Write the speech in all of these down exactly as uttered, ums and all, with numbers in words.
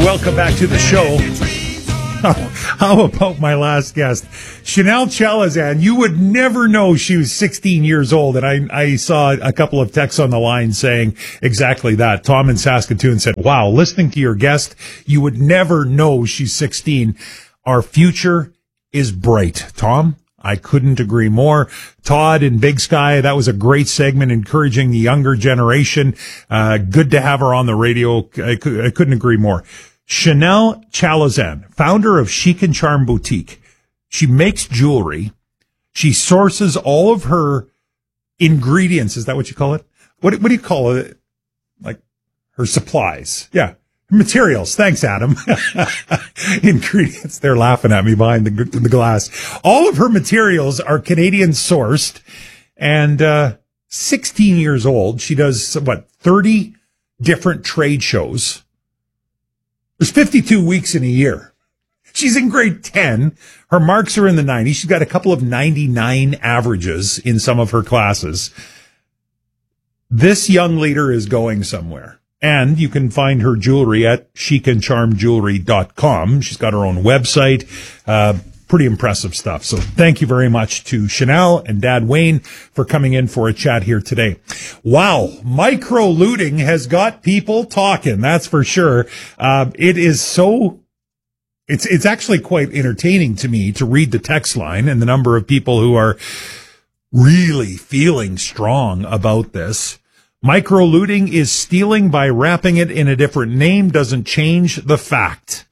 welcome back to the show. How about my last guest, Chanel Chalazan? You would never know she was sixteen years old, and I, I saw a couple of texts on the line saying exactly that. Tom in Saskatoon said, wow, listening to your guest, you would never know she's sixteen. Our future is bright. Tom, I couldn't agree more. Todd in Big Sky, that was a great segment encouraging the younger generation. Uh, good to have her on the radio. I, I couldn't agree more. Chanel Chalazan, founder of Chic and Charm Boutique. She makes jewelry. She sources all of her ingredients. Is that what you call it? What, what do you call it? Like her supplies. Yeah. Materials. Thanks, Adam. Ingredients. They're laughing at me behind the, the glass. All of her materials are Canadian sourced and, uh, sixteen years old. She does, what, thirty different trade shows. There's fifty-two weeks in a year. She's in grade ten. Her marks are in the nineties. She's got a couple of ninety-nine averages in some of her classes. This young leader is going somewhere. And you can find her jewelry at chic and charm jewelry dot com. She's got her own website. Uh, pretty impressive stuff. So thank you very much to Chanel and Dad Wayne for coming in for a chat here today. Wow. Micro looting has got people talking. That's for sure. Uh, it is so, it's, it's actually quite entertaining to me to read the text line and the number of people who are really feeling strong about this. Micro looting is stealing by wrapping it in a different name, doesn't change the fact.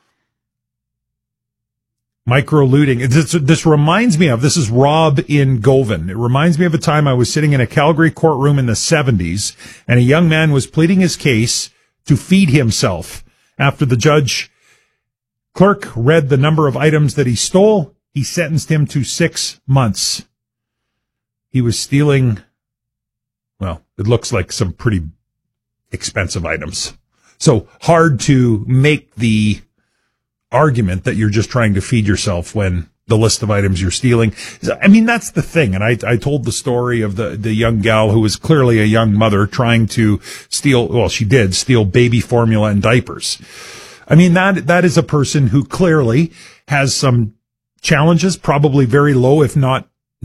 Micro looting. This, this reminds me of, this is Rob in Govan. It reminds me of a time I was sitting in a Calgary courtroom in the seventies, and a young man was pleading his case to feed himself. After the judge clerk read the number of items that he stole, he sentenced him to six months. He was stealing, well, it looks like some pretty expensive items. So hard to make the argument that you're just trying to feed yourself when the list of items you're stealing. I mean, that's the thing. And I, I told the story of the, the young gal who was clearly a young mother trying to steal, well, she did steal baby formula and diapers. I mean, that, that is a person who clearly has some challenges, probably very low, if not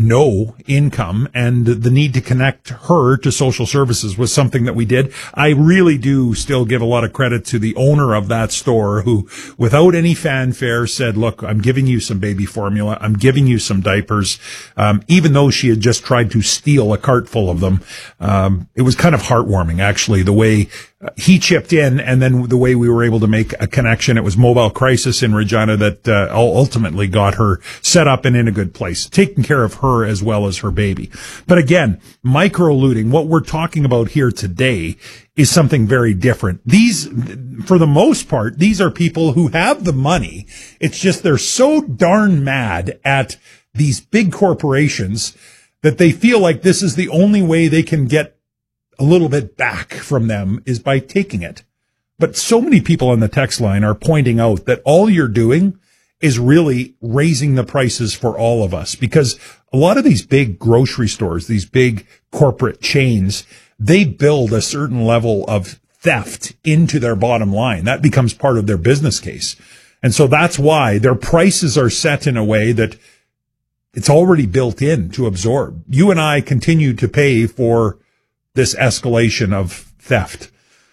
no income, and the need to connect her to social services was something that we did. I really do still give a lot of credit to the owner of that store who, without any fanfare, said, look, I'm giving you some baby formula. I'm giving you some diapers. Um, even though she had just tried to steal a cart full of them. Um, it was kind of heartwarming, actually, the way he chipped in, and then the way we were able to make a connection. It was Mobile Crisis in Regina that uh, ultimately got her set up and in a good place, taking care of her as well as her baby. But again, micro looting, what we're talking about here today is something very different. These, for the most part, these are people who have the money. It's just they're so darn mad at these big corporations that they feel like this is the only way they can get a little bit back from them is by taking it. But so many people on the text line are pointing out that all you're doing is really raising the prices for all of us, because a lot of these big grocery stores, these big corporate chains, they build a certain level of theft into their bottom line. That becomes part of their business case. And so that's why their prices are set in a way that it's already built in to absorb. You and I continue to pay for this escalation of theft.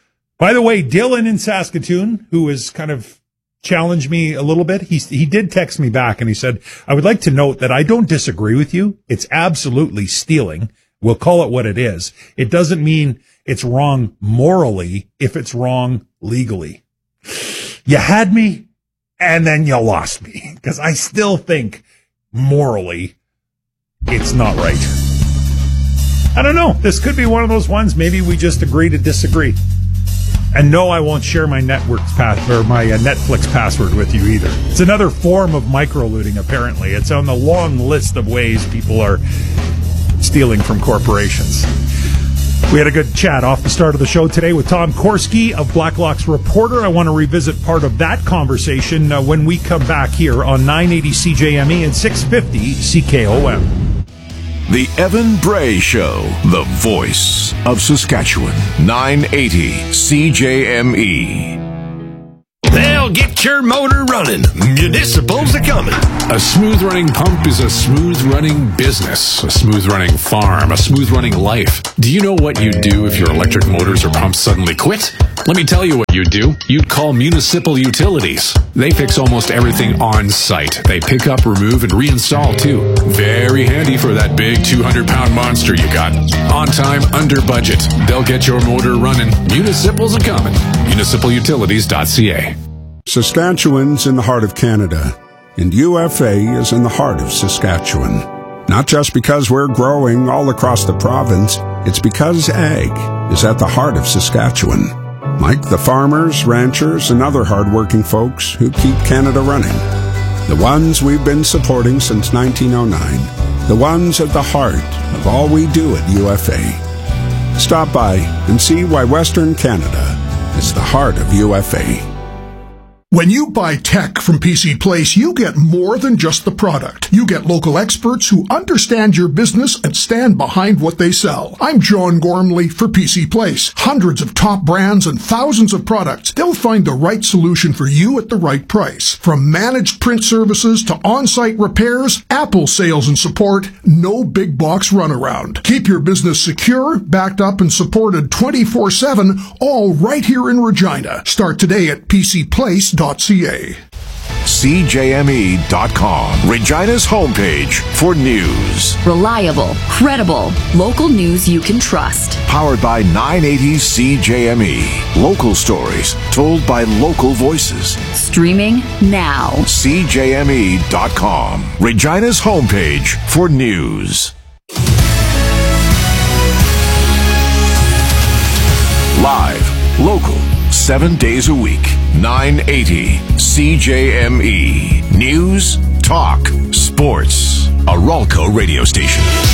By the way, Dylan in Saskatoon, who has kind of challenged me a little bit, he, he did text me back and he said, I would like to note that I don't disagree with you. It's absolutely stealing. We'll call it what it is. It doesn't mean it's wrong morally if it's wrong legally. You had me and then you lost me, because I still think morally it's not right. I don't know. This could be one of those ones. Maybe we just agree to disagree. And no, I won't share my network's pass or my uh, Netflix password with you either. It's another form of micro looting, apparently. It's on the long list of ways people are stealing from corporations. We had a good chat off the start of the show today with Tom Korski of Blacklock's Reporter. I want to revisit part of that conversation uh, when we come back here on nine eighty C J M E and six fifty C K O M. The Evan Bray Show, the voice of Saskatchewan, nine eighty C J M E. They'll get your motor running. Municipals are coming. A smooth-running pump is a smooth-running business, a smooth-running farm, a smooth-running life. Do you know what you'd do if your electric motors or pumps suddenly quit? Let me tell you what you'd do. You'd call Municipal Utilities. They fix almost everything on site. They pick up, remove, and reinstall, too. Very handy for that big two hundred pound monster you got. On time, under budget. They'll get your motor running. Municipals are coming. municipal utilities dot c a. Saskatchewan's in the heart of Canada, and U F A is in the heart of Saskatchewan. Not just because we're growing all across the province, it's because ag is at the heart of Saskatchewan. Like the farmers, ranchers, and other hard-working folks who keep Canada running. The ones we've been supporting since nineteen oh nine. The ones at the heart of all we do at U F A. Stop by and see why Western Canada is the heart of U F A. When you buy tech from P C Place, you get more than just the product. You get local experts who understand your business and stand behind what they sell. I'm John Gormley for P C Place. Hundreds of top brands and thousands of products. They'll find the right solution for you at the right price. From managed print services to on-site repairs, Apple sales and support, no big box runaround. Keep your business secure, backed up, and supported twenty-four seven, all right here in Regina. Start today at p c place dot c a. C J M E dot com, Regina's homepage for news. Reliable, credible, local news you can trust. Powered by nine eighty C J M E. Local stories told by local voices. Streaming now. C J M E dot com, Regina's homepage for news. Live, local, seven days a week. nine eighty C J M E. News, talk, sports. A Ralco radio station.